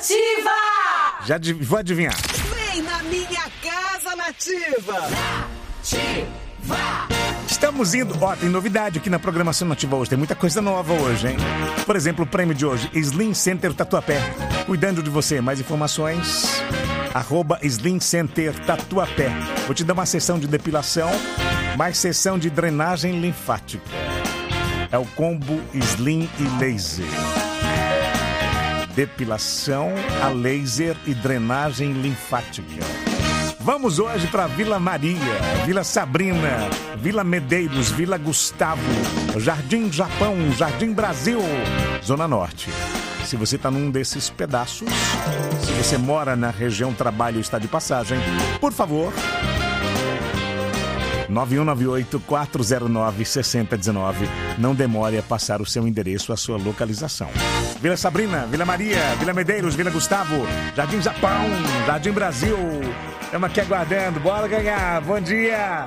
Nativa! Vou adivinhar. Vem na minha casa, Nativa! Estamos indo... tem novidade aqui na programação Nativa hoje. Tem muita coisa nova hoje, hein? Por exemplo, o prêmio de hoje, Slim Center Tatuapé. Cuidando de você. Mais informações, @Slim Center Tatuapé. Vou te dar uma sessão de depilação, mais sessão de drenagem linfática. É o combo Slim e Laser. Depilação a laser e drenagem linfática. Vamos hoje para Vila Maria, Vila Sabrina, Vila Medeiros, Vila Gustavo, Jardim Japão, Jardim Brasil, Zona Norte. Se você está num desses pedaços, se você mora na região trabalho ou está de passagem, por favor, 9198-409-6019. Não demore a passar o seu endereço, a sua localização. Vila Sabrina, Vila Maria, Vila Medeiros, Vila Gustavo, Jardim Japão, Jardim Brasil. Estamos aqui aguardando. Bora ganhar. Bom dia.